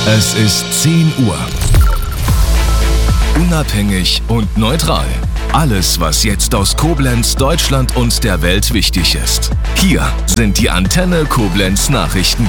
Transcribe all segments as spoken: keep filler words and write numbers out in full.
Es ist zehn Uhr. Unabhängig und neutral. Alles, was jetzt aus Koblenz, Deutschland und der Welt wichtig ist. Hier sind die Antenne Koblenz Nachrichten.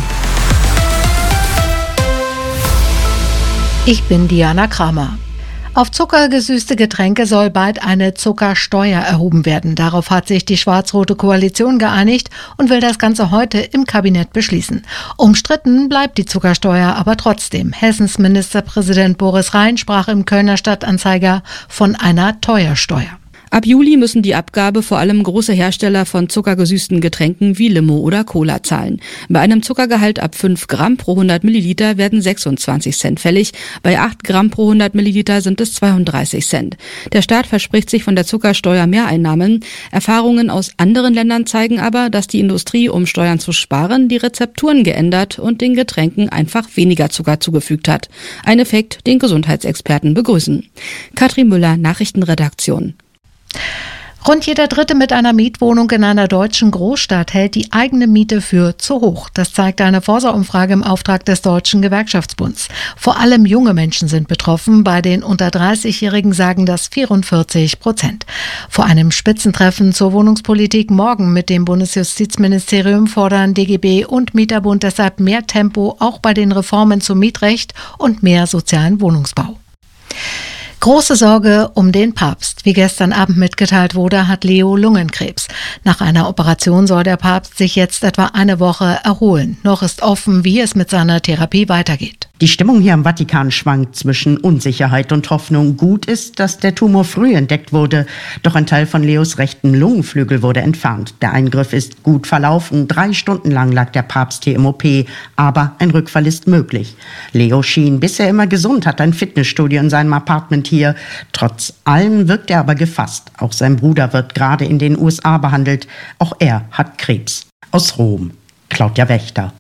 Ich bin Diana Kramer. Auf zuckergesüßte Getränke soll bald eine Zuckersteuer erhoben werden. Darauf hat sich die schwarz-rote Koalition geeinigt und will das Ganze heute im Kabinett beschließen. Umstritten bleibt die Zuckersteuer aber trotzdem. Hessens Ministerpräsident Boris Rhein sprach im Kölner Stadtanzeiger von einer Teuersteuer. Ab Juli müssen die Abgabe vor allem große Hersteller von zuckergesüßten Getränken wie Limo oder Cola zahlen. Bei einem Zuckergehalt ab fünf Gramm pro hundert Milliliter werden sechsundzwanzig Cent fällig. Bei acht Gramm pro hundert Milliliter sind es zweiunddreißig Cent. Der Staat verspricht sich von der Zuckersteuer Mehreinnahmen. Erfahrungen aus anderen Ländern zeigen aber, dass die Industrie, um Steuern zu sparen, die Rezepturen geändert und den Getränken einfach weniger Zucker zugefügt hat. Ein Effekt, den Gesundheitsexperten begrüßen. Katrin Müller, Nachrichtenredaktion. Rund jeder Dritte mit einer Mietwohnung in einer deutschen Großstadt hält die eigene Miete für zu hoch. Das zeigt eine Forsa-Umfrage im Auftrag des Deutschen Gewerkschaftsbunds. Vor allem junge Menschen sind betroffen. Bei den unter dreißigjährigen sagen das vierundvierzig Prozent. Vor einem Spitzentreffen zur Wohnungspolitik morgen mit dem Bundesjustizministerium fordern D G B und Mieterbund deshalb mehr Tempo, auch bei den Reformen zum Mietrecht und mehr sozialen Wohnungsbau. Große Sorge um den Papst. Wie gestern Abend mitgeteilt wurde, hat Leo Lungenkrebs. Nach einer Operation soll der Papst sich jetzt etwa eine Woche erholen. Noch ist offen, wie es mit seiner Therapie weitergeht. Die Stimmung hier im Vatikan schwankt zwischen Unsicherheit und Hoffnung. Gut ist, dass der Tumor früh entdeckt wurde, doch ein Teil von Leos rechten Lungenflügel wurde entfernt. Der Eingriff ist gut verlaufen. Drei Stunden lang lag der Papst hier im O P, aber ein Rückfall ist möglich. Leo schien bisher immer gesund, hat ein Fitnessstudio in seinem Apartment hier. Trotz allem wirkt er aber gefasst. Auch sein Bruder wird gerade in den U S A behandelt. Auch er hat Krebs. Aus Rom, Claudia Wächter.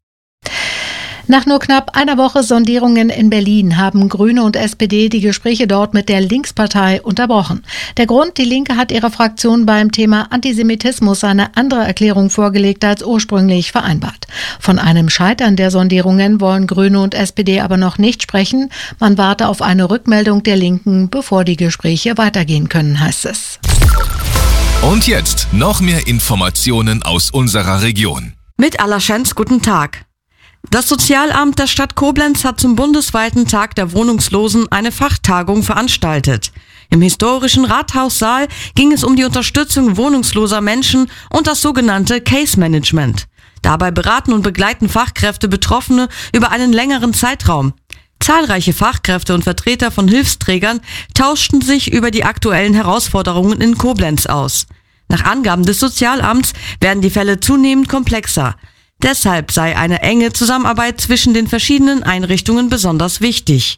Nach nur knapp einer Woche Sondierungen in Berlin haben Grüne und S P D die Gespräche dort mit der Linkspartei unterbrochen. Der Grund: Die Linke hat ihrer Fraktion beim Thema Antisemitismus eine andere Erklärung vorgelegt als ursprünglich vereinbart. Von einem Scheitern der Sondierungen wollen Grüne und S P D aber noch nicht sprechen. Man warte auf eine Rückmeldung der Linken, bevor die Gespräche weitergehen können, heißt es. Und jetzt noch mehr Informationen aus unserer Region. Mit Alaschenz, guten Tag. Das Sozialamt der Stadt Koblenz hat zum bundesweiten Tag der Wohnungslosen eine Fachtagung veranstaltet. Im historischen Rathaussaal ging es um die Unterstützung wohnungsloser Menschen und das sogenannte Case Management. Dabei beraten und begleiten Fachkräfte Betroffene über einen längeren Zeitraum. Zahlreiche Fachkräfte und Vertreter von Hilfsträgern tauschten sich über die aktuellen Herausforderungen in Koblenz aus. Nach Angaben des Sozialamts werden die Fälle zunehmend komplexer. Deshalb sei eine enge Zusammenarbeit zwischen den verschiedenen Einrichtungen besonders wichtig.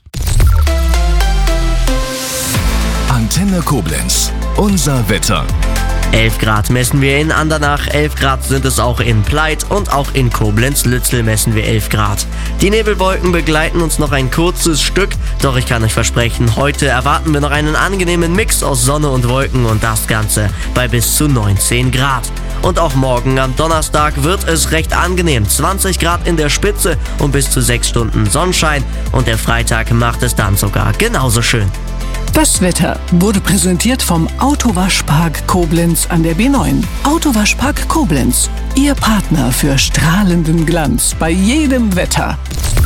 Antenne Koblenz. Unser Wetter. elf Grad messen wir in Andernach, elf Grad sind es auch in Pleit und auch in Koblenz-Lützel messen wir elf Grad. Die Nebelwolken begleiten uns noch ein kurzes Stück, doch ich kann euch versprechen, heute erwarten wir noch einen angenehmen Mix aus Sonne und Wolken und das Ganze bei bis zu neunzehn Grad. Und auch morgen am Donnerstag wird es recht angenehm, zwanzig Grad in der Spitze und bis zu sechs Stunden Sonnenschein und der Freitag macht es dann sogar genauso schön. Das Wetter wurde präsentiert vom Autowaschpark Koblenz an der B neun. Autowaschpark Koblenz, Ihr Partner für strahlenden Glanz bei jedem Wetter.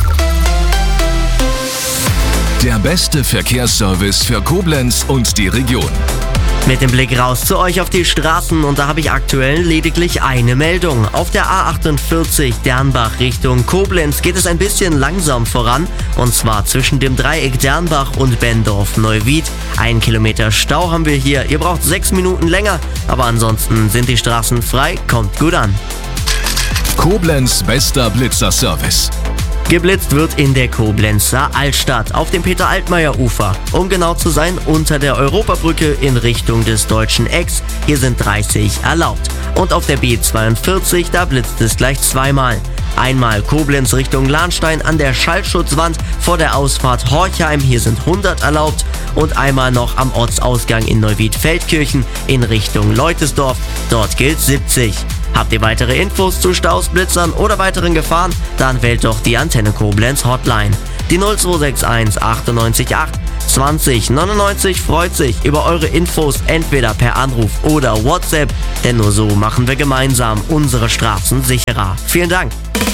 Der beste Verkehrsservice für Koblenz und die Region. Mit dem Blick raus zu euch auf die Straßen und da habe ich aktuell lediglich eine Meldung. Auf der A achtundvierzig Dernbach Richtung Koblenz geht es ein bisschen langsam voran und zwar zwischen dem Dreieck Dernbach und Bendorf-Neuwied. Ein Kilometer Stau haben wir hier. Ihr braucht sechs Minuten länger, aber ansonsten sind die Straßen frei. Kommt gut an. Koblenz bester Blitzerservice. Geblitzt wird in der Koblenzer Altstadt auf dem Peter-Altmaier-Ufer. Um genau zu sein, unter der Europabrücke in Richtung des deutschen Ecks. Hier sind dreißig erlaubt. Und auf der B zweiundvierzig, da blitzt es gleich zweimal. Einmal Koblenz Richtung Lahnstein an der Schallschutzwand vor der Ausfahrt Horchheim. Hier sind hundert erlaubt. Und einmal noch am Ortsausgang in Neuwied-Feldkirchen in Richtung Leutesdorf. Dort gilt siebzig. Habt ihr weitere Infos zu Staus, Blitzern oder weiteren Gefahren? Dann wählt doch die Antenne Koblenz Hotline Die null zwei sechs eins achtundneunzig acht zwanzig neunundneunzig freut sich über eure Infos entweder per Anruf oder WhatsApp, denn nur so machen wir gemeinsam unsere Straßen sicherer. Vielen Dank.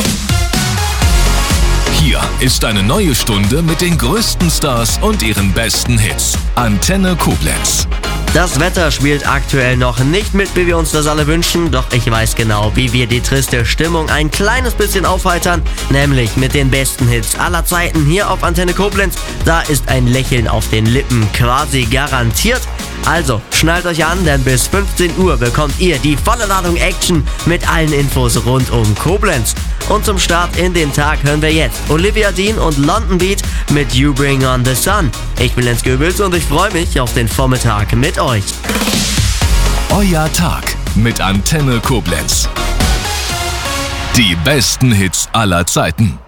Hier ist eine neue Stunde mit den größten Stars und ihren besten Hits. Antenne Koblenz. Das Wetter spielt aktuell noch nicht mit, wie wir uns das alle wünschen, doch ich weiß genau, wie wir die triste Stimmung ein kleines bisschen aufheitern, nämlich mit den besten Hits aller Zeiten hier auf Antenne Koblenz. Da ist ein Lächeln auf den Lippen quasi garantiert. Also, schnallt euch an, denn bis fünfzehn Uhr bekommt ihr die volle Ladung Action mit allen Infos rund um Koblenz. Und zum Start in den Tag hören wir jetzt Olivia Dean und London Beat mit You Bring On The Sun. Ich bin Lenz Goebels und ich freue mich auf den Vormittag mit euch. Euer Tag mit Antenne Koblenz. Die besten Hits aller Zeiten.